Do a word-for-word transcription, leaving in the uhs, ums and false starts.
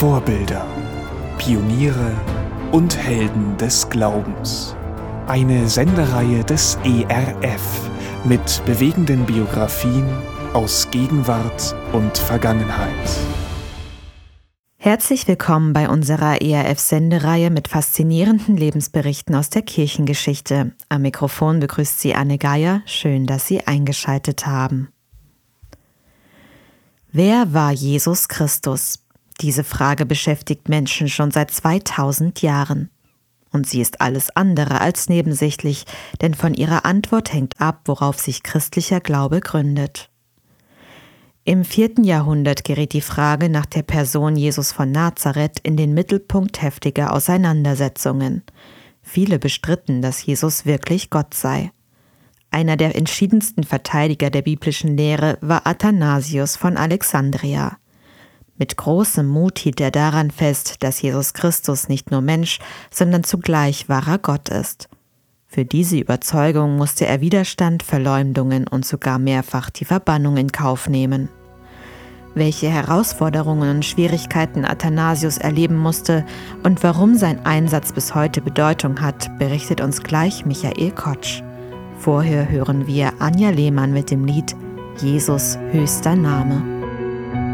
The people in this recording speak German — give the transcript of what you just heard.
Vorbilder, Pioniere und Helden des Glaubens. Eine Sendereihe des E R F mit bewegenden Biografien aus Gegenwart und Vergangenheit. Herzlich willkommen bei unserer E R F-Sendereihe mit faszinierenden Lebensberichten aus der Kirchengeschichte. Am Mikrofon begrüßt Sie Anne Geier. Schön, dass Sie eingeschaltet haben. Wer war Jesus Christus? Diese Frage beschäftigt Menschen schon seit zweitausend Jahren. Und sie ist alles andere als nebensächlich, denn von ihrer Antwort hängt ab, worauf sich christlicher Glaube gründet. Im vierten Jahrhundert gerät die Frage nach der Person Jesus von Nazareth in den Mittelpunkt heftiger Auseinandersetzungen. Viele bestritten, dass Jesus wirklich Gott sei. Einer der entschiedensten Verteidiger der biblischen Lehre war Athanasius von Alexandria. Mit großem Mut hielt er daran fest, dass Jesus Christus nicht nur Mensch, sondern zugleich wahrer Gott ist. Für diese Überzeugung musste er Widerstand, Verleumdungen und sogar mehrfach die Verbannung in Kauf nehmen. Welche Herausforderungen und Schwierigkeiten Athanasius erleben musste und warum sein Einsatz bis heute Bedeutung hat, berichtet uns gleich Michael Kotsch. Vorher hören wir Anja Lehmann mit dem Lied Jesus höchster Name.